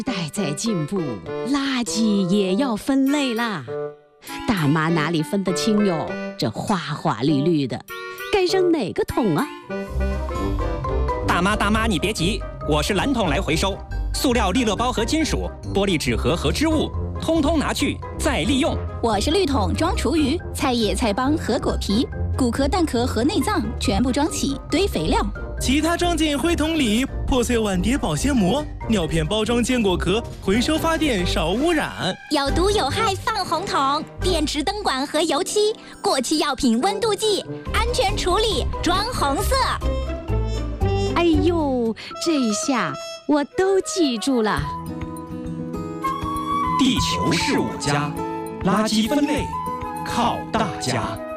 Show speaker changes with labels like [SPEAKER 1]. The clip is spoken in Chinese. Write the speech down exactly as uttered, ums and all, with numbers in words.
[SPEAKER 1] 代在进步，垃圾也要分类啦。大妈哪里分得清哟？这花花绿绿的，该扔哪个桶啊？
[SPEAKER 2] 大妈大妈，你别急，我是蓝桶来回收。塑料利乐包和金属、玻璃纸盒和织物，通通拿去再利用。
[SPEAKER 3] 我是绿桶装厨余，菜叶菜帮和果皮，骨壳蛋壳和内脏全部装起堆肥料。
[SPEAKER 4] 其他装进灰桶里，破碎碗碟保鲜膜，尿片包装坚果壳，回收发电少污染。
[SPEAKER 5] 有毒有害放红桶，电池灯管和油漆，过期药品温度计，安全处理装红色。
[SPEAKER 1] 哎呦，这下我都记住了。
[SPEAKER 2] 地球是我家，垃圾分类靠大家。